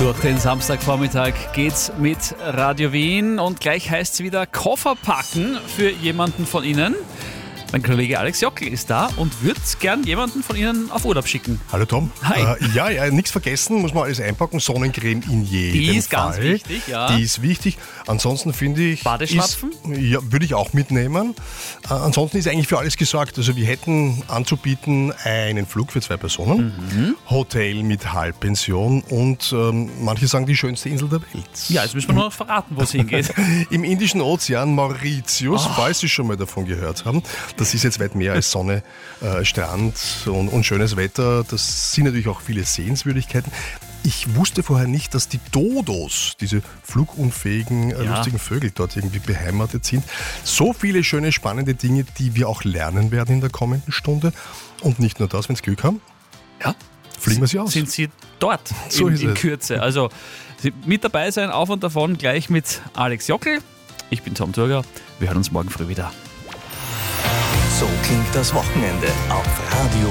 Durch den Samstagvormittag geht's mit Radio Wien und gleich heißt es wieder Koffer packen für jemanden von Ihnen. Mein Kollege Alex Jockel ist da und würde gern jemanden von Ihnen auf Urlaub schicken. Hallo Tom. Hi. Ja, nichts vergessen, muss man alles einpacken. Sonnencreme in jedem Fall. Die ist ganz wichtig, ja. Die ist wichtig. Ansonsten finde ich... Badeschlapfen? Ja, würde ich auch mitnehmen. Ansonsten ist eigentlich für alles gesorgt. Also wir hätten anzubieten einen Flug für 2 Personen, Hotel mit Halbpension und manche sagen die schönste Insel der Welt. Ja, jetzt müssen wir nur noch verraten, wo es hingeht. Im Indischen Ozean, Mauritius, falls Sie schon mal davon gehört haben. Das ist jetzt weit mehr als Sonne, Strand und schönes Wetter. Das sind natürlich auch viele Sehenswürdigkeiten. Ich wusste vorher nicht, dass die Dodos, diese flugunfähigen, lustigen Vögel, dort irgendwie beheimatet sind. So viele schöne, spannende Dinge, die wir auch lernen werden in der kommenden Stunde. Und nicht nur das, wenn Sie Glück haben. Ja. Fliegen wir Sie aus. Sind Sie dort So ist in es. Kürze. Also Sie mit dabei sein, auf und davon, gleich mit Alex Jockel. Ich bin Tom Thurgau. Wir hören uns morgen früh wieder. So klingt das Wochenende auf Radio